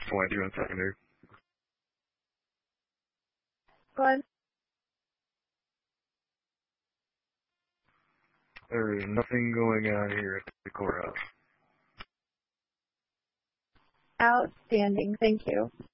Why do you want secondary? Go ahead. There's nothing going on here at the courthouse. Outstanding. Thank you.